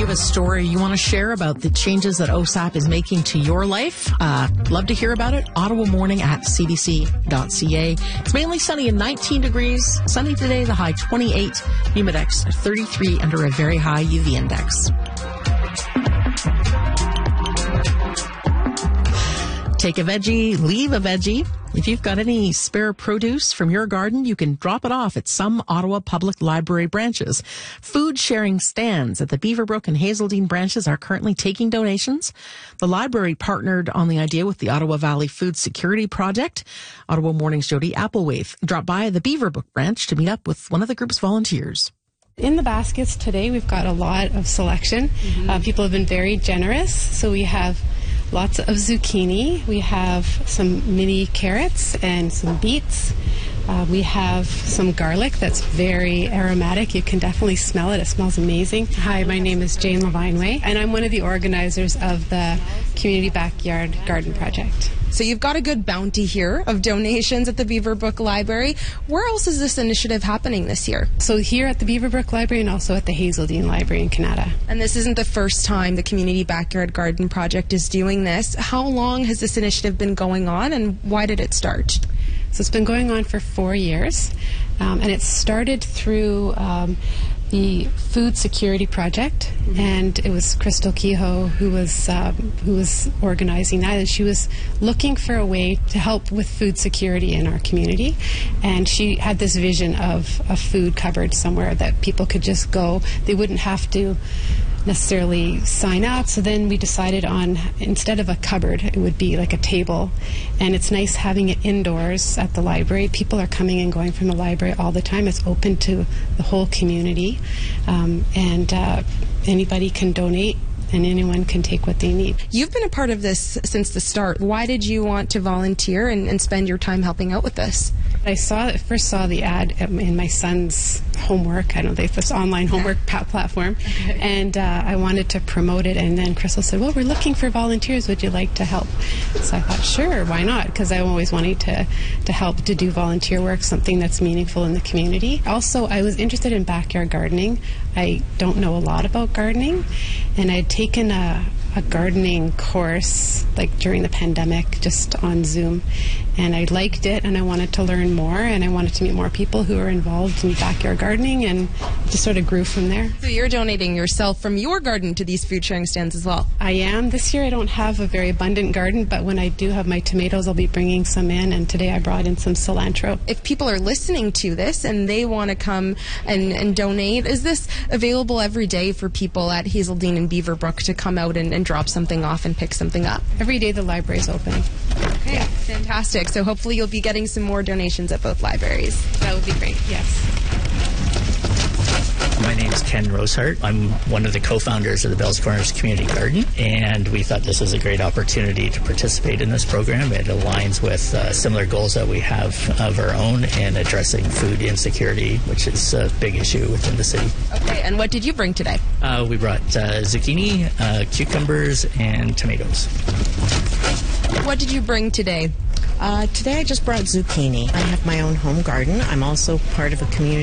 you have a story you want to share about the changes that OSAP is making to your life? Love to hear about it. Ottawa Morning at cbc.ca. It's mainly sunny and 19 degrees. Sunny today, the high 28. Humidex 33 under a very high UV index. Take a veggie, leave a veggie. If you've got any spare produce from your garden, you can drop it off at some Ottawa Public Library branches. Food sharing stands at the Beaverbrook and Hazeldean branches are currently taking donations. The library partnered on the idea with the Ottawa Valley Food Security Project. Ottawa Morning's Jody Applewhite dropped by the Beaverbrook branch to meet up with one of the group's volunteers. In the baskets today, we've got a lot of selection. People have been very generous, so we have lots of zucchini. We have some mini carrots and some beets. We have some garlic that's very aromatic. You can definitely smell it. It smells amazing. Hi, my name is Jane Levineway, and I'm one of the organizers of the Community Backyard Garden Project. So you've got a good bounty here of donations at the Beaverbrook Library. Where else is this initiative happening this year? So here at the Beaverbrook Library and also at the Hazeldean Library in Canada. And this isn't the first time the Community Backyard Garden Project is doing this. How long has this initiative been going on, and why did it start? So it's been going on for 4 years, and it started through the Food Security Project, and it was Crystal Kehoe who was organizing that, and she was looking for a way to help with food security in our community, and she had this vision of a food cupboard somewhere that people could just go. They wouldn't have to necessarily sign up. So then we decided on, instead of a cupboard, it would be like a table, and it's nice having it indoors at the library. People are coming and going from the library all the time. It's open to the whole community, and anybody can donate and anyone can take what they need. You've been a part of this since the start. Why did you want to volunteer and spend your time helping out with this? I first saw the ad in my son's homework. I don't know if it's online homework platform, and I wanted to promote it. And then Crystal said, "Well, we're looking for volunteers. Would you like to help?" So I thought, sure, why not? Because I'm always wanting to help to do volunteer work, something that's meaningful in the community. Also, I was interested in backyard gardening. I don't know a lot about gardening, and I'd taken a gardening course like during the pandemic just on Zoom, and I liked it, and I wanted to learn more, and I wanted to meet more people who are involved in backyard gardening, and it just sort of grew from there. So you're donating yourself from your garden to these food sharing stands as well? I am. This year I don't have a very abundant garden, but when I do have my tomatoes, I'll be bringing some in, and today I brought in some cilantro. If people are listening to this and they want to come and donate, is this available every day for people at Hazeldean and Beaverbrook to come out and drop something off and pick something up? Every day the library is open. Okay, yeah. Fantastic. So hopefully you'll be getting some more donations at both libraries. That would be great, yes. My name is Ken Rosehart. I'm one of the co-founders of the Bells Corners Community Garden, and we thought this was a great opportunity to participate in this program. It aligns with similar goals that we have of our own in addressing food insecurity, which is a big issue within the city. Okay, and what did you bring today? We brought zucchini, cucumbers, and tomatoes. What did you bring today? Today I just brought zucchini. I have my own home garden. I'm also part of a community